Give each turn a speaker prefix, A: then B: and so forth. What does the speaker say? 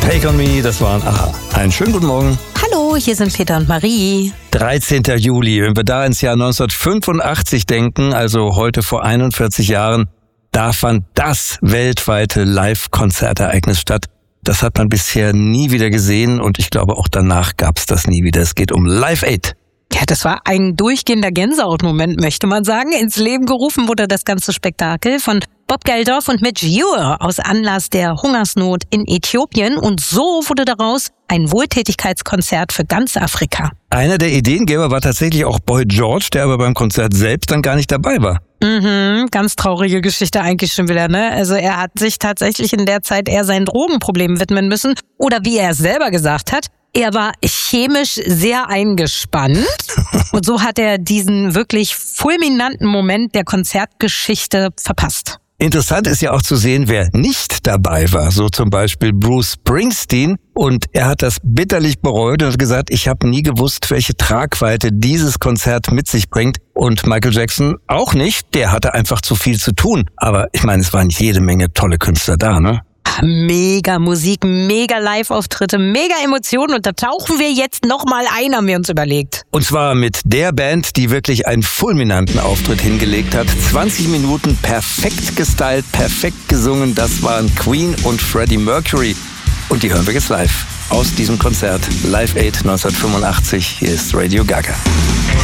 A: Take on Me, das waren Aha. Einen schönen guten Morgen.
B: Hallo, hier sind Peter und Marie.
A: 13. Juli, wenn wir da ins Jahr 1985 denken, also heute vor 41 Jahren, da fand das weltweite Live-Konzertereignis statt. Das hat man bisher nie wieder gesehen und ich glaube auch danach gab's das nie wieder. Es geht um Live Aid.
B: Ja, das war ein durchgehender Gänsehautmoment, möchte man sagen. Ins Leben gerufen wurde das ganze Spektakel von Bob Geldof und Midge Ure aus Anlass der Hungersnot in Äthiopien. Und so wurde daraus ein Wohltätigkeitskonzert für ganz Afrika.
A: Einer der Ideengeber war tatsächlich auch Boy George, der aber beim Konzert selbst dann gar nicht dabei war.
B: Ganz traurige Geschichte eigentlich schon wieder, ne? Also er hat sich tatsächlich in der Zeit eher seinen Drogenproblemen widmen müssen. Oder wie er es selber gesagt hat, er war chemisch sehr eingespannt und so hat er diesen wirklich fulminanten Moment der Konzertgeschichte verpasst.
A: Interessant ist ja auch zu sehen, wer nicht dabei war. So zum Beispiel Bruce Springsteen. Und er hat das bitterlich bereut und hat gesagt, ich habe nie gewusst, welche Tragweite dieses Konzert mit sich bringt. Und Michael Jackson auch nicht. Der hatte einfach zu viel zu tun. Aber ich meine, es waren jede Menge tolle Künstler da, ne?
B: Mega Musik, mega Live-Auftritte, mega Emotionen und da tauchen wir jetzt nochmal ein, haben wir uns überlegt.
A: Und zwar mit der Band, die wirklich einen fulminanten Auftritt hingelegt hat. 20 Minuten perfekt gestylt, perfekt gesungen, das waren Queen und Freddie Mercury. Und die hören wir jetzt live aus diesem Konzert Live Aid 1985. Hier ist Radio Gaga.